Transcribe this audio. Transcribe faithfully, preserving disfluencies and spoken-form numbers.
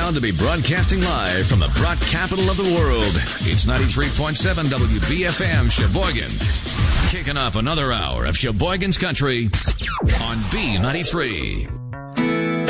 proud to be broadcasting live from the broad capital of the world. It's ninety-three point seven W B F M Sheboygan. Kicking off another hour of Sheboygan's Country on B ninety-three.